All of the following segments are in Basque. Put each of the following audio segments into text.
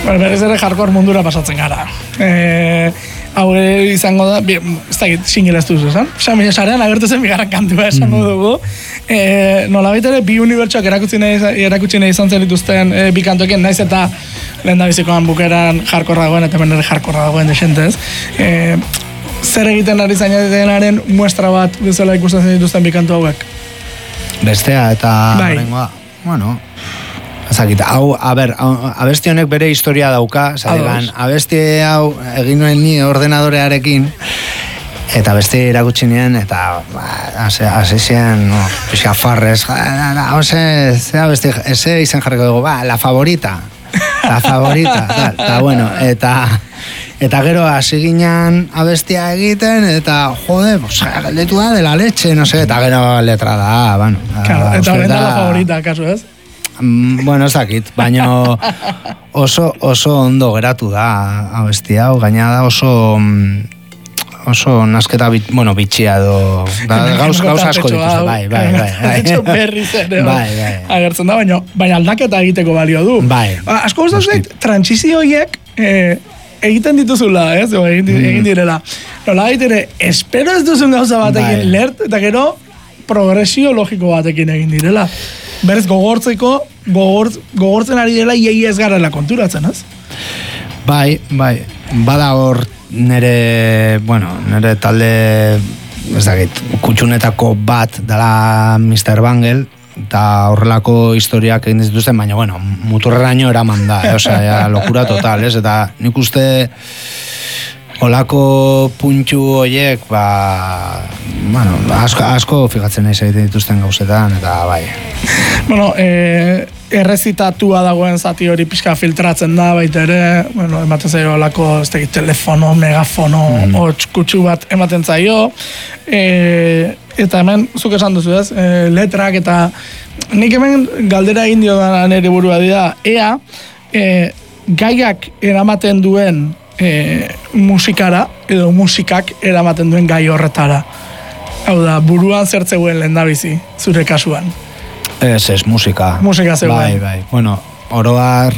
Berriz ere hardcore mundura pasatzen gara. Hau izango da, ez da single ez duzu, esan? Sarean agertu zen bigarren kantua esango dugu. Nolabait ere, bi unibertsuak erakutsi nahi izan zen dituzten bi kantoekin, naiz eta lehen da bizikoan bukeran hardcore dagoen, eta hemen ere hardcore dagoen desentez. Zer egiten ari zainatenaren muestra bat bezala ikusten dituzten bi kantu hauek? Bestea eta horrengoa, bueno... Ezakit, hau, abesti honek bere historia dauka, zaregan, abesti hau egin nuen ni ordenadorearekin, eta beste irakutsi nien, eta hasi ziren, pixka farrez, eze izen jarriko dugu, la favorita, eta bueno, eta gero hasi ginen abestia egiten, eta jode, galdetu da, de la leche, no sé, eta gero letra da, bueno. Claro, eta horren da la favorita, kasu ez? Bueno, ez dakit, baina oso ondo geratu da abesti hau, gaina da oso nasketa bitxia edo gauza asko dituz, bai. Berriz ere, agertzen da, baina aldaketa egiteko balio du. Asko guztatzen, trantsizio horiek egiten dituzula, ez? Egin direla. Nola ere, espero ez duzun gauza batekin lert, eta gero progresio logiko batekin egin direla. Berez gogortzen ari dela iei ez garela konturatzen, ez? Bai, bada hor nere talde, ez dakit, kutxunetako bat dela Mr. Bangle, eta horrelako historiak egin dituzten, baina, bueno, muturreraino eraman da, osea, lokura total, ez? Eta nik uste olako puntxu horiek, bueno, asko fijatzen nahi zaiten dituzten gauzetan, eta bai. Bueno, errezitatua dagoen zati hori pixka filtratzen da, baita ere, bueno, ematen zaio olako, ez tegit, telefono, megafono, hotz kutsu bat ematen zaio, eta hemen, zuk esan duzu ez, letrak eta nik hemen galdera egin dio da nire burua dira, ea, gaiak eramaten duen musikara, edo musikak eramaten duen gai horretara. Hau da, buruan zertzeuen lehendabizi, zure kasuan. Ez, musika. Musika zegoen. Bai. Bueno, oroar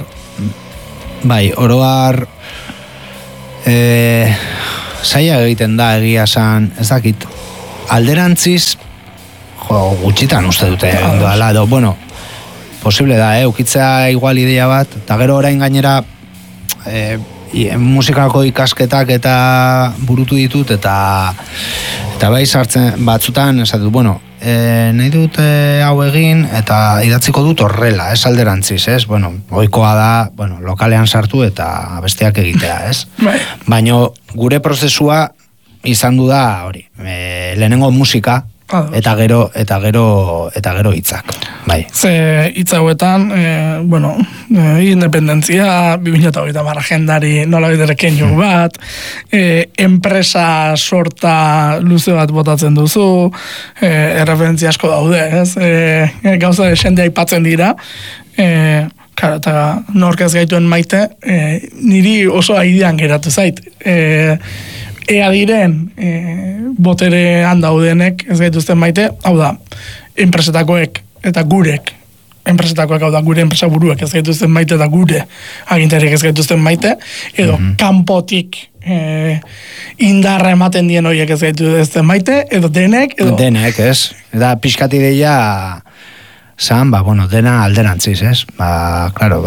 zaila egiten da egia esan, ez dakit, alderantziz, gutxitan uste dute, doala, edo, bueno, posible da, ukitzea igual idea bat, eta gero orain gainera, musikako ikasketak eta burutu ditut, eta bai sartzen batzutan, esatut, bueno, nahi dut hau egin, eta idatziko dut horrela, ez alderantziz, ez? Bueno, ohikoa da, bueno, lokalean sartu eta besteak egitea, ez? Baina gure prozesua izan du da, hori, lehenengo musika, eta gero hitzak, bai. Ze hitz hauetan, bueno, independentzia, 2008 agendari nola biderekin jogu bat, enpresa sorta luze bat botatzen duzu, erreferentzia asko daude, ez? Gauza desende aipatzen dira, claro, eta nork ez gaituen maite, niri oso aidean geratu zait. Ea diren boterean daudenek ez gaituzten maite, hau da, enpresetakoek eta gurek, hau da, gure enpresa buruek ez gaituzten maite eta gure agintariek ez gaituzten maite, edo kanpotik indarra ematen dien horiek ez gaituzten maite, edo denek, Denek, ez? Eta pixkati deia zan, bueno, dena alderantziz, ez? Claro,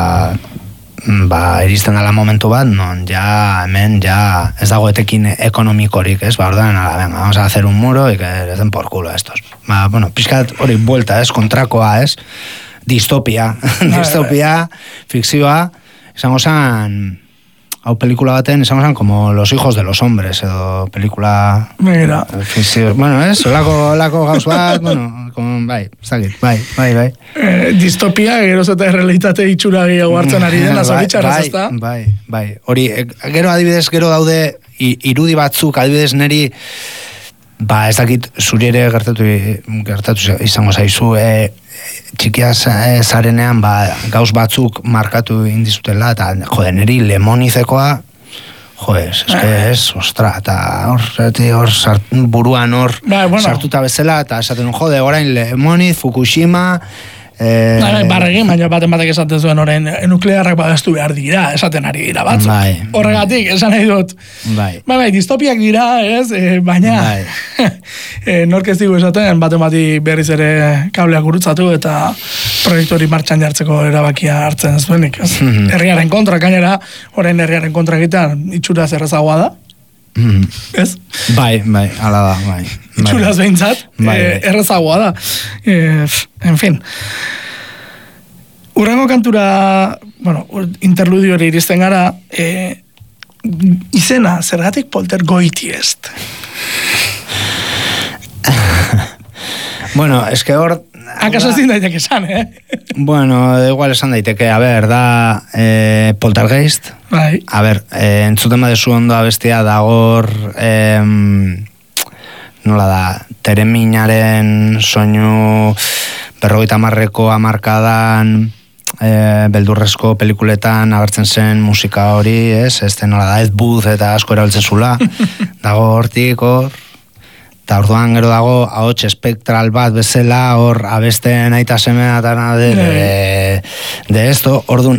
iristen dela momentu bat, non hemen ez dago etekin ekonomikorik, ez? Ordan, venga, vamos a hacer un muro y que les den por culo a estos. Bueno, pixkat hori buelta, ez? Kontrakoa, ez? Distopia, fikzioa, izango zan, hau pelikula baten, izango zan, como Los hijos de los hombres, edo pelikula... Mira. Bueno, ez? Olako gauz bat, bueno, bai, zakit, bai. Distopia, geroz eta errealitate itxura gehiago hartzen ari dena, zoritxarraz, ezta? Bai. Hori, gero adibidez, gero daude, irudi batzuk, adibidez neri, ez dakit, zuri ere gertatu izango zaizu, txikia zarenean, gauz batzuk markatu indizutela, eta jode, neri lemonizekoa, ostra, eta hor buruan hor sartuta bezala, eta esaten jode, orain Lemoniz, Fukushima, Barregin, baina baten batek esaten zuen horren nuklearrak babestu behar dira, esaten ari dira batzuk. Bai. Horregatik, esan nahi dut. Bai, distopiak dira, ez? Baina, nork ez digu esaten, baten bati berriz ere kableak gurutzatu eta proiektu hori martxan jartzeko erabakia hartzen ez duenik, ez? Herriaren kontra, gainera, horrein herriaren kontra egitean, itxuraz errezagoa da. Ez? Bai, ala da, bai. Itxuraz behintzat, errezagoa da. En fin. Urrengo kantura, bueno, interludio hori iristen gara, izena, zergatik poltergoitiest? Bueno, eske hor... Akaso ezin daiteke esan, Bueno, igual esan daiteke, a ber, da Poltergeist. Bai. A ber, entzuten badezu ondo abestia dagor, nola da, Tereminaren soinu 50 hamarkadan, beldurrezko pelikuletan agertzen zen musika hori, ez nola da, Ed Wood eta asko erabiltzen zula, dago hortik, hor, eta orduan gero dago ahots espektral bat bezala hor abesten aita semeatana de esto, orduan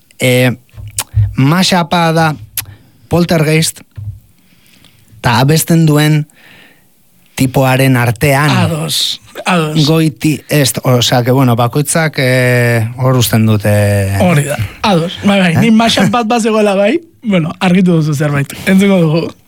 mashupa da Poltergeist eta abesten duen tipoaren artean ados goiti osea que bueno, bakoitzak hor usten dute hori da, ados, bai, ni mashup bat zegoela bai, bueno, argitu duzu zerbait, entzuko dugu.